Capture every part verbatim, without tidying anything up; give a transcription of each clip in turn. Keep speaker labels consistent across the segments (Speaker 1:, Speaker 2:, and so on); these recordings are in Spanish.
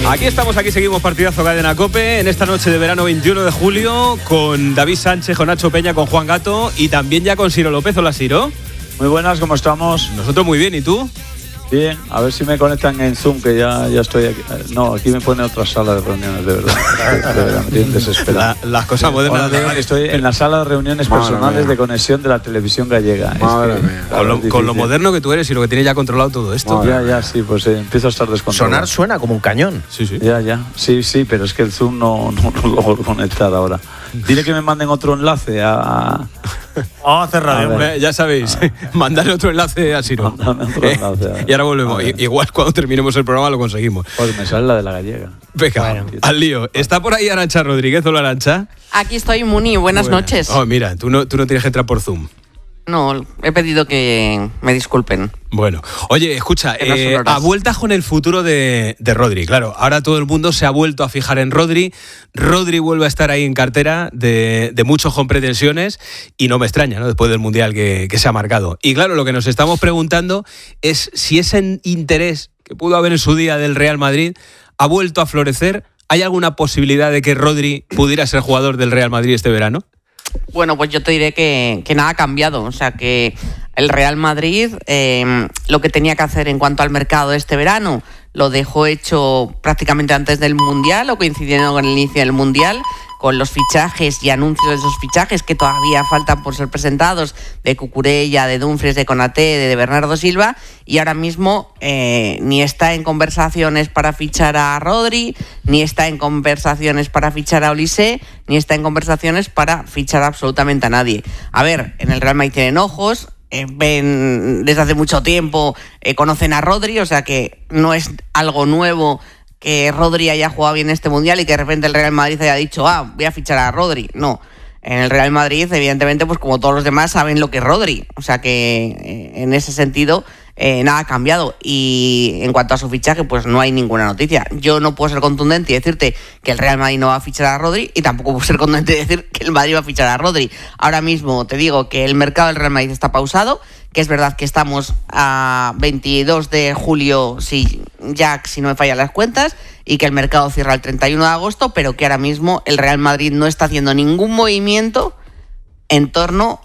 Speaker 1: Aquí estamos, aquí seguimos partidazo Cadena COPE en esta noche de verano veintiuno de julio con David Sánchez, con Nacho Peña, con Juan Gato y también ya con Ciro López. Hola, Ciro.
Speaker 2: Muy buenas, ¿cómo estamos?
Speaker 1: Nosotros muy bien, ¿y tú?
Speaker 2: Bien, a ver si me conectan en Zoom, que ya, ya estoy aquí. No, aquí me pone otra sala de reuniones, de verdad. De verdad, me tienen desesperado.
Speaker 1: La, las cosas modernas.
Speaker 2: Hola, de... Estoy en la sala de reuniones Madre personales mía. de conexión de la televisión gallega.
Speaker 1: Madre
Speaker 2: es que,
Speaker 1: mía. Con, lo, con lo moderno que tú eres y lo que tienes ya controlado todo esto.
Speaker 2: Madre ya, ya, sí, pues eh, empiezo a estar descontrolado.
Speaker 3: Sonar suena como un cañón.
Speaker 1: Sí, sí.
Speaker 2: Ya, ya. Sí, sí, pero es que el Zoom no, no, no lo logro conectar ahora. Dile que me manden otro enlace a...
Speaker 1: Vamos a hacer radio. A ya sabéis, mandarle otro enlace a Ciro.
Speaker 2: Otro enlace,
Speaker 1: y ahora volvemos. Igual cuando terminemos el programa lo conseguimos.
Speaker 2: Pues me sale la de la gallega.
Speaker 1: Venga, bueno. Al lío. ¿Está por ahí Arantxa Rodríguez? Hola, Arantxa.
Speaker 4: Aquí estoy, Muni. Buenas
Speaker 1: Buena.
Speaker 4: noches.
Speaker 1: Oh, mira, tú no, tú no tienes que entrar por Zoom.
Speaker 4: No, he pedido que me disculpen.
Speaker 1: Bueno, oye, escucha, eh, a vueltas con el futuro de, de Rodri. Claro, ahora todo el mundo se ha vuelto a fijar en Rodri. Rodri vuelve a estar ahí en cartera de, de muchos con pretensiones y no me extraña, ¿no? Después del Mundial que, que se ha marcado. Y claro, lo que nos estamos preguntando es si ese interés que pudo haber en su día del Real Madrid ha vuelto a florecer. ¿Hay alguna posibilidad de que Rodri pudiera ser jugador del Real Madrid este verano?
Speaker 4: Bueno, pues yo te diré que, que nada ha cambiado. O sea, que el Real Madrid eh, lo que tenía que hacer en cuanto al mercado este verano lo dejó hecho prácticamente antes del Mundial o coincidiendo con el inicio del Mundial, con los fichajes y anuncios de esos fichajes que todavía faltan por ser presentados, de Cucurella, de Dumfries, de Konaté, de, de Bernardo Silva, y ahora mismo eh, ni está en conversaciones para fichar a Rodri, ni está en conversaciones para fichar a Olise, ni está en conversaciones para fichar absolutamente a nadie. A ver, en el Real Madrid tienen ojos, eh, ven desde hace mucho tiempo, eh, conocen a Rodri, o sea que no es algo nuevo que Rodri haya jugado bien este Mundial y que de repente el Real Madrid haya dicho, ah, voy a fichar a Rodri. No, en el Real Madrid, evidentemente, pues como todos los demás, saben lo que es Rodri. O sea que eh, en ese sentido eh, nada ha cambiado. Y en cuanto a su fichaje, pues no hay ninguna noticia. Yo no puedo ser contundente y decirte que el Real Madrid no va a fichar a Rodri y tampoco puedo ser contundente y decir que el Madrid va a fichar a Rodri. Ahora mismo te digo que el mercado del Real Madrid está pausado, que es verdad que estamos a veintidós de julio, si ya si no me fallan las cuentas, y que el mercado cierra el treinta y uno de agosto, pero que ahora mismo el Real Madrid no está haciendo ningún movimiento en torno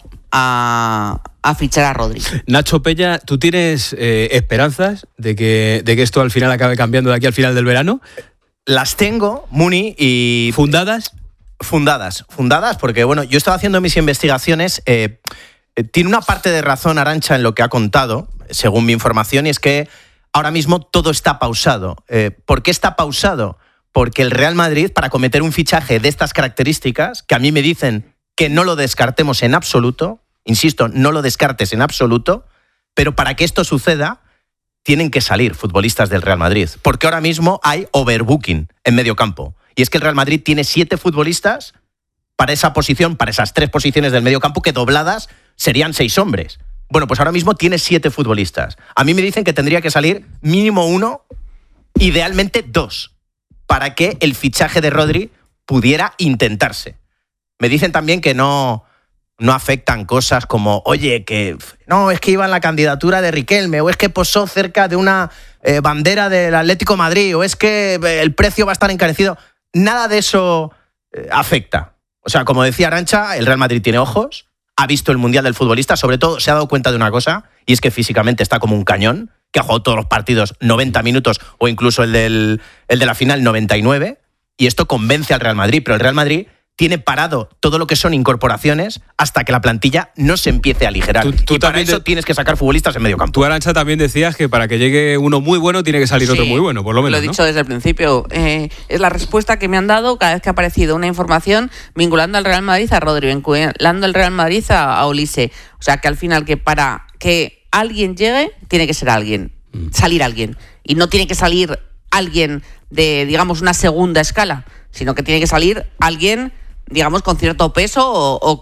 Speaker 4: a, a fichar a Rodri.
Speaker 1: Nacho Peña, ¿tú tienes eh, esperanzas de que, de que esto al final acabe cambiando de aquí al final del verano?
Speaker 3: Las tengo, Muni, y...
Speaker 1: ¿Fundadas?
Speaker 3: Fundadas, fundadas, porque bueno, yo estaba haciendo mis investigaciones... Eh, Tiene una parte de razón Arantxa en lo que ha contado, según mi información, y es que ahora mismo todo está pausado. Eh, ¿Por qué está pausado? Porque el Real Madrid, para cometer un fichaje de estas características, que a mí me dicen que no lo descartemos en absoluto, insisto, no lo descartes en absoluto, pero para que esto suceda, tienen que salir futbolistas del Real Madrid, porque ahora mismo hay overbooking en medio campo. Y es que el Real Madrid tiene siete futbolistas para esa posición, para esas tres posiciones del medio campo, que dobladas serían seis hombres. Bueno, pues ahora mismo tiene siete futbolistas. A mí me dicen que tendría que salir mínimo uno, idealmente dos, para que el fichaje de Rodri pudiera intentarse. Me dicen también que no, no afectan cosas como, oye, que no, es que iba en la candidatura de Riquelme, o es que posó cerca de una eh, bandera del Atlético de Madrid, o es que el precio va a estar encarecido. Nada de eso eh, afecta. O sea, como decía Arantxa, el Real Madrid tiene ojos, ha visto el Mundial del futbolista, sobre todo se ha dado cuenta de una cosa, y es que físicamente está como un cañón, que ha jugado todos los partidos noventa minutos, o incluso el, del, el de la final noventa y nueve, y esto convence al Real Madrid, pero el Real Madrid tiene parado todo lo que son incorporaciones hasta que la plantilla no se empiece a aligerar. Tú, tú y para eso te... tienes que sacar futbolistas en medio campo.
Speaker 1: Tú, Arantxa, también decías que para que llegue uno muy bueno tiene que salir sí, otro muy bueno, por lo menos,
Speaker 4: lo he dicho, ¿no? Desde el principio. Eh, es la respuesta que me han dado cada vez que ha aparecido una información vinculando al Real Madrid a Rodri, vinculando al Real Madrid a, a Olise. O sea, que al final que para que alguien llegue, tiene que ser alguien, mm. salir alguien. Y no tiene que salir alguien de, digamos, una segunda escala, sino que tiene que salir alguien, digamos, con cierto peso o, o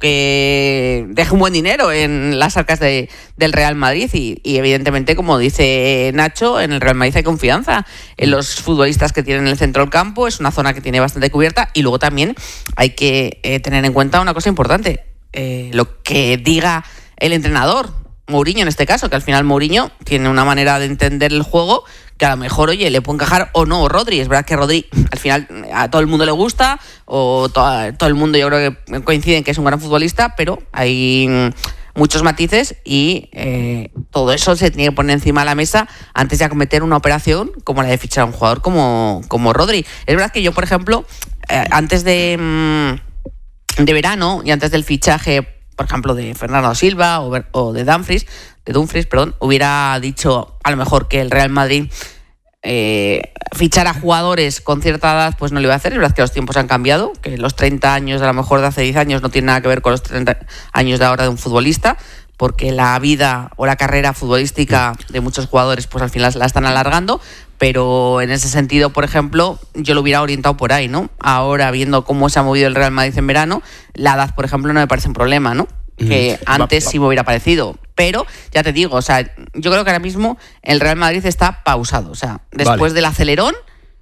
Speaker 4: que deje un buen dinero en las arcas de, del Real Madrid y, y evidentemente, como dice Nacho, en el Real Madrid hay confianza en los futbolistas que tienen en el centro del campo, es una zona que tiene bastante cubierta y luego también hay que eh, tener en cuenta una cosa importante, eh, lo que diga el entrenador. Mourinho en este caso, que al final Mourinho tiene una manera de entender el juego que a lo mejor, oye, le puede encajar o no Rodri. Es verdad que Rodri al final a todo el mundo le gusta, o to- todo el mundo yo creo que coincide en que es un gran futbolista, pero hay muchos matices y eh, todo eso se tiene que poner encima de la mesa antes de acometer una operación como la de fichar a un jugador como, como Rodri. Es verdad que yo, por ejemplo, eh, antes de, mm, de verano y antes del fichaje, por ejemplo, de Fernando Silva o, o de Dumfries, de Dumfries, perdón, hubiera dicho a lo mejor que el Real Madrid eh, fichar a jugadores con cierta edad pues no lo iba a hacer. Es verdad que los tiempos han cambiado, que los treinta años a lo mejor de hace diez años no tienen nada que ver con los treinta años de ahora de un futbolista, porque la vida o la carrera futbolística de muchos jugadores pues al final la están alargando, pero en ese sentido, por ejemplo, yo lo hubiera orientado por ahí, ¿no? Ahora, viendo cómo se ha movido el Real Madrid en verano, la edad, por ejemplo, no me parece un problema, ¿no? Que antes sí me hubiera parecido. Pero, ya te digo, o sea, yo creo que ahora mismo el Real Madrid está pausado. O sea, después vale. del acelerón,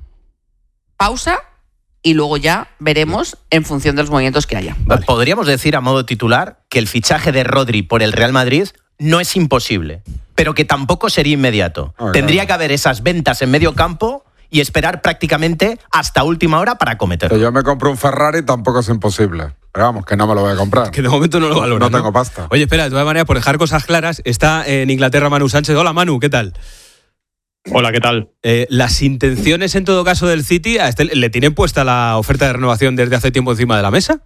Speaker 4: pausa y luego ya veremos en función de los movimientos que haya.
Speaker 3: Vale. Podríamos decir a modo titular que el fichaje de Rodri por el Real Madrid no es imposible, pero que tampoco sería inmediato. Okay. Tendría que haber esas ventas en medio campo y esperar prácticamente hasta última hora para acometerlo.
Speaker 5: Si yo me compro un Ferrari, tampoco es imposible. Pero vamos, que no me lo voy a comprar.
Speaker 1: Que de momento no lo valoro.
Speaker 5: No, no tengo pasta.
Speaker 1: Oye, espera, de todas maneras, por dejar cosas claras, está en Inglaterra Manu Sánchez. Hola, Manu, ¿qué tal?
Speaker 6: Hola, ¿qué tal?
Speaker 1: Eh, las intenciones, en todo caso, del City, ¿a este le tienen puesta la oferta de renovación desde hace tiempo encima de la mesa?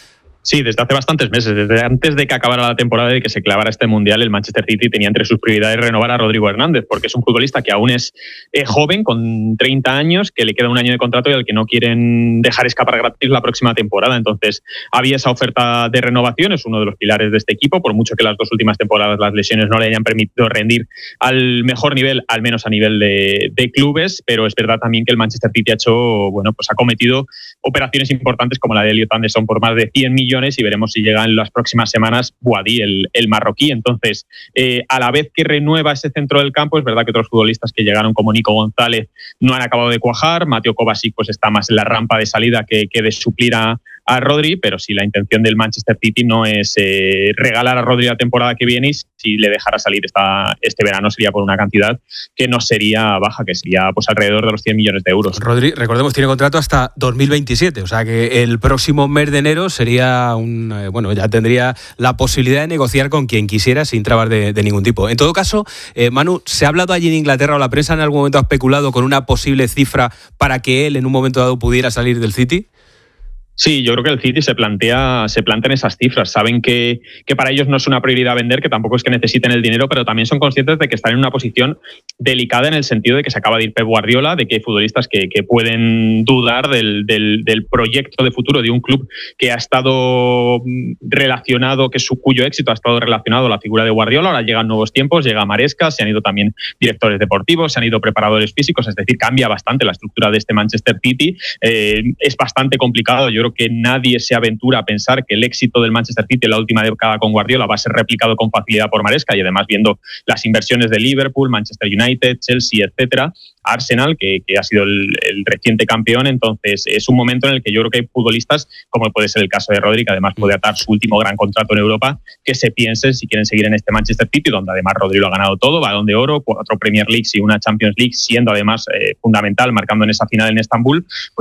Speaker 6: Sí, desde hace bastantes meses. Desde antes de que acabara la temporada y que se clavara este Mundial, el Manchester City tenía entre sus prioridades renovar a Rodrigo Hernández, porque es un futbolista que aún es eh, joven, con treinta años, que le queda un año de contrato y al que no quieren dejar escapar gratis la próxima temporada. Entonces, había esa oferta de renovación, es uno de los pilares de este equipo, por mucho que las dos últimas temporadas las lesiones no le hayan permitido rendir al mejor nivel, al menos a nivel de, de clubes, pero es verdad también que el Manchester City ha hecho, bueno, pues ha cometido operaciones importantes como la de Elliot Anderson por más de cien millones y veremos si llega en las próximas semanas Boadi, el, el marroquí. Entonces, eh, a la vez que renueva ese centro del campo, es verdad que otros futbolistas que llegaron como Nico González no han acabado de cuajar. Mateo Kovacic pues está más en la rampa de salida que, que de suplir a, a Rodri, pero sí la intención del Manchester City no es eh, regalar a Rodri la temporada que viene, y si le dejara salir esta, este verano sería por una cantidad que no sería baja, que sería pues alrededor de los cien millones de euros.
Speaker 1: Rodri, recordemos, tiene contrato hasta dos mil veintisiete, o sea que el próximo mes de enero sería un, eh, bueno, ya tendría la posibilidad de negociar con quien quisiera sin trabas de, de ningún tipo. En todo caso, eh, Manu, ¿se ha hablado allí en Inglaterra o la prensa en algún momento ha especulado con una posible cifra para que él en un momento dado pudiera salir del City?
Speaker 6: Sí, yo creo que el City se plantea, se plantean esas cifras. Saben que, que para ellos no es una prioridad vender, que tampoco es que necesiten el dinero, pero también son conscientes de que están en una posición delicada en el sentido de que se acaba de ir Pep Guardiola, de que hay futbolistas que, que pueden dudar del, del, del proyecto de futuro de un club que ha estado relacionado, que su cuyo éxito ha estado relacionado a la figura de Guardiola. Ahora llegan nuevos tiempos, llega Maresca, se han ido también directores deportivos, se han ido preparadores físicos, es decir, cambia bastante la estructura de este Manchester City. Eh, es bastante complicado. Yo creo que nadie se aventura a pensar que el éxito del Manchester City en la última década con Guardiola va a ser replicado con facilidad por Maresca, y además viendo las inversiones de Liverpool, Manchester United, Chelsea, etcétera, Arsenal, que, que ha sido el, el reciente campeón. Entonces es un momento en el que yo creo que hay futbolistas, como puede ser el caso de Rodri, que además puede atar su último gran contrato en Europa, que se piensen si quieren seguir en este Manchester City, donde además Rodri lo ha ganado todo, Balón de Oro, cuatro Premier Leagues y una Champions League, siendo además eh, fundamental, marcando en esa final en Estambul. Pues